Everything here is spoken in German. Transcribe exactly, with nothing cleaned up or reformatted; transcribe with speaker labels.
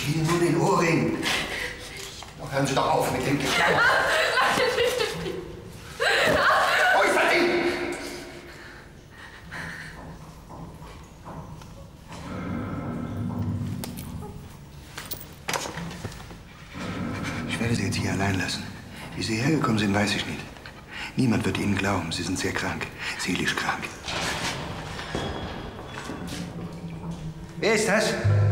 Speaker 1: Ich will nur den Ohrring. Doch hören Sie doch auf mit dem Geklau. Wo ist das Ding? Ich werde Sie jetzt hier allein lassen. Wie Sie hergekommen sind, weiß ich nicht. Niemand wird Ihnen glauben. Sie sind sehr krank. Seelisch krank. Wer ist das?